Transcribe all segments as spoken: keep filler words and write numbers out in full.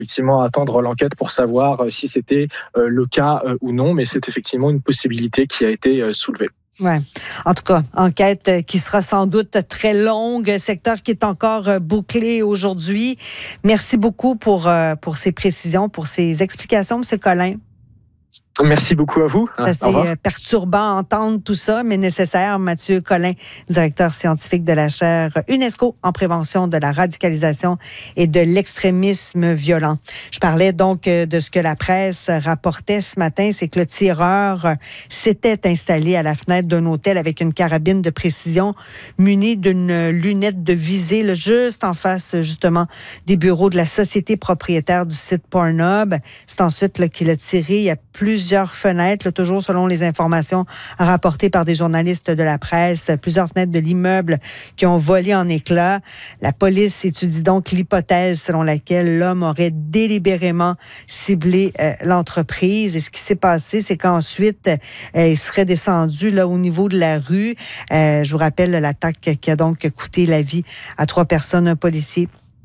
effectivement attendre l'enquête pour savoir si c'était le cas ou non, mais c'est effectivement une possibilité qui a été soulevée. Ouais. En tout cas, enquête qui sera sans doute très longue, secteur qui est encore bouclé aujourd'hui. Merci beaucoup pour, pour ces précisions, pour ces explications, M. Collin. Merci beaucoup à vous. C'est assez perturbant à entendre tout ça, mais nécessaire. Mathieu Collin, directeur scientifique de la chaire UNESCO en prévention de la radicalisation et de l'extrémisme violent. Je parlais donc de ce que la presse rapportait ce matin, c'est que le tireur s'était installé à la fenêtre d'un hôtel avec une carabine de précision munie d'une lunette de visée, là, juste en face justement des bureaux de la société propriétaire du site Pornhub. C'est ensuite là, qu'il a tiré. Il y a plusieurs fenêtres, là, toujours selon les informations rapportées par des journalistes de la presse, plusieurs fenêtres de l'immeuble qui ont volé en éclats. La police étudie donc l'hypothèse selon laquelle l'homme aurait délibérément ciblé euh, l'entreprise. Et ce qui s'est passé, c'est qu'ensuite, euh, il serait descendu là au niveau de la rue. Euh, je vous rappelle l'attaque qui a donc coûté la vie à trois personnes, un policier.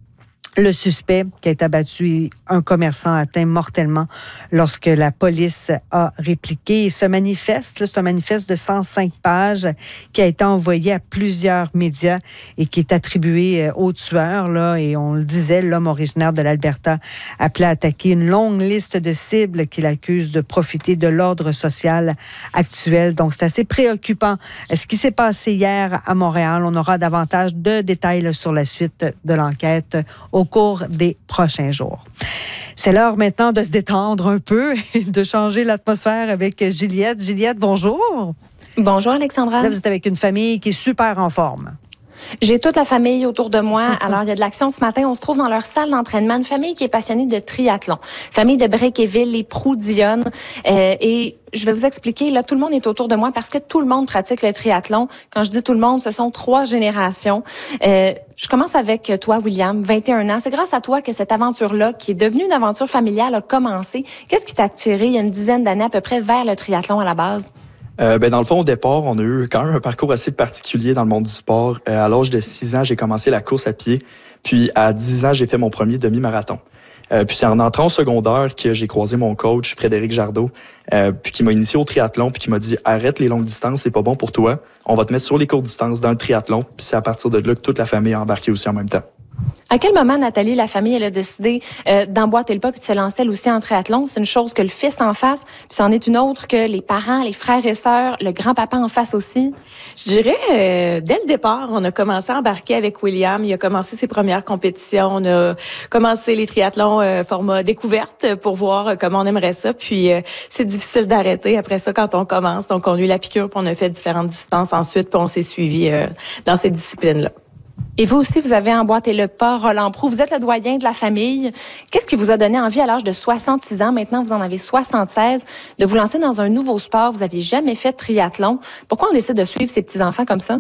Le suspect qui a été abattu et un commerçant atteint mortellement lorsque la police a répliqué. Et ce manifeste, là, c'est un manifeste de cent cinq pages qui a été envoyé à plusieurs médias et qui est attribué au tueur. Là, et on le disait, l'homme originaire de l'Alberta appelait à attaquer une longue liste de cibles qu'il accuse de profiter de l'ordre social actuel. Donc, c'est assez préoccupant. Ce qui s'est passé hier à Montréal, on aura davantage de détails là, sur la suite de l'enquête au cours des prochains jours. C'est l'heure maintenant de se détendre un peu et de changer l'atmosphère avec Juliette. Juliette, bonjour. Bonjour Alexandra. Là, vous êtes avec une famille qui est super en forme. J'ai toute la famille autour de moi. Alors, il y a de l'action ce matin. On se trouve dans leur salle d'entraînement. Une famille qui est passionnée de triathlon. Famille de Breakéville, les Proux-Dionne. Euh, et je vais vous expliquer, là, tout le monde est autour de moi parce que tout le monde pratique le triathlon. Quand je dis tout le monde, ce sont trois générations. Euh, je commence avec toi, William, vingt et un ans. C'est grâce à toi que cette aventure-là, qui est devenue une aventure familiale, a commencé. Qu'est-ce qui t'a attiré il y a une dizaine d'années à peu près vers le triathlon à la base? Euh, ben dans le fond, au départ, on a eu quand même un parcours assez particulier dans le monde du sport. Euh, à l'âge de six ans, j'ai commencé la course à pied. Puis à dix ans, j'ai fait mon premier demi-marathon. Euh, puis c'est en entrant au secondaire que j'ai croisé mon coach, Frédéric Jardot, euh, puis qui m'a initié au triathlon, puis qui m'a dit « Arrête les longues distances, c'est pas bon pour toi. On va te mettre sur les courtes distances dans le triathlon. » Puis c'est à partir de là que toute la famille a embarqué aussi en même temps. À quel moment, Nathalie, la famille, elle a décidé euh, d'emboîter le pas puis de se lancer elle aussi en triathlon? C'est une chose que le fils en fasse, puis c'en est une autre que les parents, les frères et sœurs, le grand-papa en fasse aussi? Je dirais, euh, dès le départ, on a commencé à embarquer avec William. Il a commencé ses premières compétitions. On a commencé les triathlons euh, format découverte pour voir euh, comment on aimerait ça. Puis, euh, c'est difficile d'arrêter après ça quand on commence. Donc, on a eu la piqûre, puis on a fait différentes distances ensuite, puis on s'est suivi euh, dans ces disciplines-là. Et vous aussi, vous avez emboîté le pas, Roland Proux. Vous êtes le doyen de la famille. Qu'est-ce qui vous a donné envie, à l'âge de soixante-six ans, maintenant vous en avez soixante-seize, de vous lancer dans un nouveau sport? Vous n'aviez jamais fait de triathlon. Pourquoi on décide de suivre ces petits-enfants comme ça?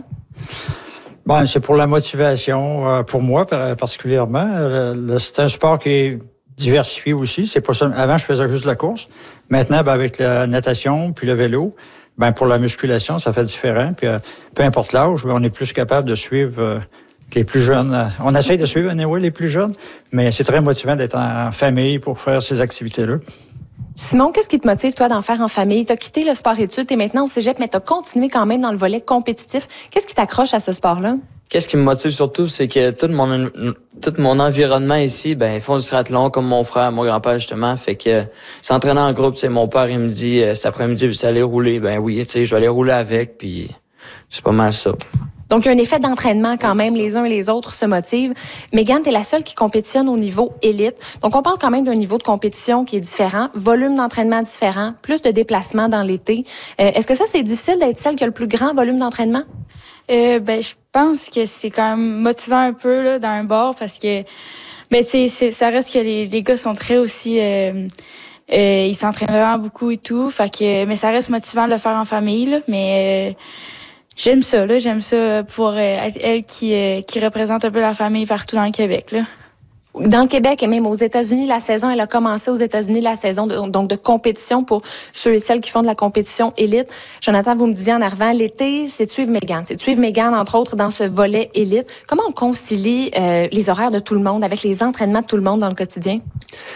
Bon, c'est pour la motivation, euh, pour moi particulièrement. Euh, c'est un sport qui est diversifié aussi. C'est pas ça. Avant, je faisais juste la course. Maintenant, ben, avec la natation puis le vélo, ben pour la musculation, ça fait différent. Puis euh, peu importe l'âge, on est plus capable de suivre euh, les plus jeunes. On essaye de suivre anyway, les plus jeunes, mais c'est très motivant d'être en famille pour faire ces activités-là. Simon, qu'est-ce qui te motive, toi, d'en faire en famille? Tu as quitté le sport-études, tu es maintenant au cégep, mais tu as continué quand même dans le volet compétitif. Qu'est-ce qui t'accroche à ce sport-là? Qu'est-ce qui me motive surtout, c'est que tout mon tout mon environnement ici, ben ils font du triathlon comme mon frère, mon grand-père justement, fait que s'entraîner en groupe, tu sais, mon père il me dit euh, cet après-midi, veux-tu aller rouler? Ben oui, tu sais, je vais aller rouler avec, puis c'est pas mal ça. Donc, il y a un effet d'entraînement quand même, les uns et les autres se motivent. Mégane, t'es la seule qui compétitionne au niveau élite. Donc, on parle quand même d'un niveau de compétition qui est différent, volume d'entraînement différent, plus de déplacements dans l'été. Euh, est-ce que ça, c'est difficile d'être celle qui a le plus grand volume d'entraînement? Euh, ben, je pense que c'est quand même motivant un peu là, dans un bord parce que ben, c'est, c'est, ça reste que les, les gars sont très aussi... Euh, euh, ils s'entraînent vraiment beaucoup et tout. Fait que, mais ça reste motivant de le faire en famille. Là, mais... Euh, J'aime ça, là. J'aime ça pour euh, être elle qui, euh, qui représente un peu la famille partout dans le Québec, là. dans le Québec et même aux États-Unis, la saison, elle a commencé aux États-Unis, la saison de, donc de compétition pour ceux et celles qui font de la compétition élite. Jonathan, vous me disiez en arrivant, l'été, c'est de suivre Mégane. C'est de suivre Mégane, entre autres, dans ce volet élite. Comment on concilie euh, les horaires de tout le monde avec les entraînements de tout le monde dans le quotidien?